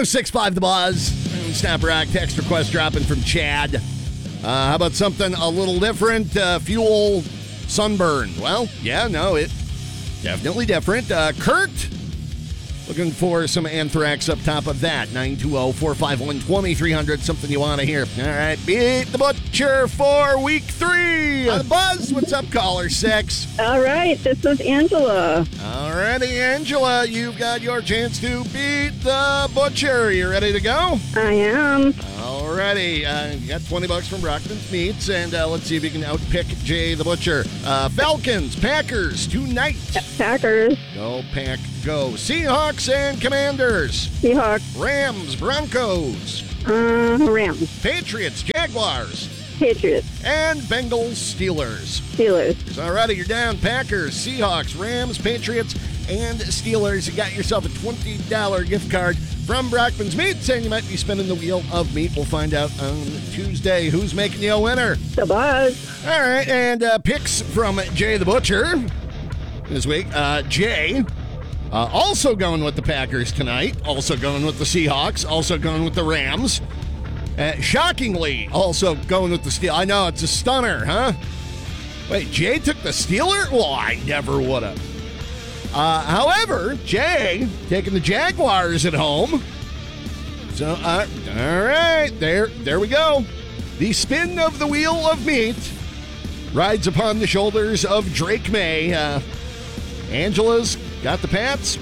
1065 The Buzz. Snap Rock text request dropping from Chad. How about something a little different? Fuel sunburn. Well, yeah, no, it definitely different. Kurt, looking for some Anthrax up top of that. 920-451-2300. Something you want to hear. All right, Beat the Butcher for week 3. The Buzz, what's up, caller 6? All right, this is Angela. All righty, Angela, you've got your chance to beat the Butcher. You ready to go? I am. All righty, you got $20 from Brockman's Meats, and let's see if you can outpick Jay the Butcher. Falcons, Packers, tonight. Packers. Go, Pack, go. Seahawks and Commanders. Seahawks. Rams, Broncos. Rams. Patriots, Jaguars. Patriots. And Bengals, Steelers. Steelers. Alrighty, you're down. Packers, Seahawks, Rams, Patriots, and Steelers. You got yourself a $20 gift card from Brockman's Meats, and you might be spinning the wheel of meat. We'll find out on Tuesday who's making you a winner. The Buzz. All right, and picks from Jay the Butcher this week. Jay, also going with the Packers tonight, also going with the Seahawks, also going with the Rams. Shockingly, also going with the Steelers. I know, it's a stunner, huh? Wait, Jay took the Steeler? Well, I never would have. However, Jay taking the Jaguars at home. So, all right, there we go. The spin of the wheel of meat rides upon the shoulders of Drake May. Angela's got the Pats.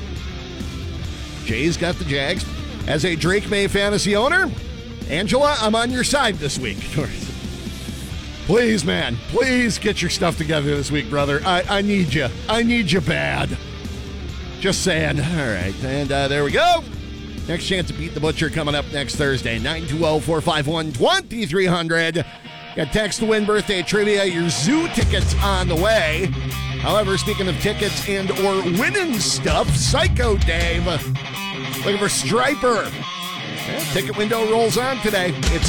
Jay's got the Jags. As a Drake May fantasy owner, Angela, I'm on your side this week. Please, man, please get your stuff together this week, brother. I need you. I need you bad. Just saying. All right, and there we go. Next chance to beat the Butcher coming up next Thursday, 920-451-2300. Got text to win birthday trivia, your zoo tickets on the way. However, speaking of tickets and or winning stuff, Psycho Dave looking for Striper. Ticket window rolls on today. It's